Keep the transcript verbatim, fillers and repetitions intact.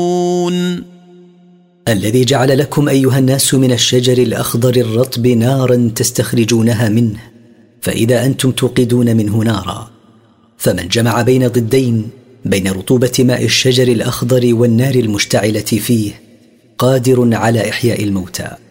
الذي جعل لكم أيها الناس من الشجر الأخضر الرطب نارا تستخرجونها منه فإذا أنتم توقدون منه نارا. فمن جمع بين ضدين، بين رطوبة ماء الشجر الأخضر والنار المشتعلة فيه، قادر على إحياء الموتى.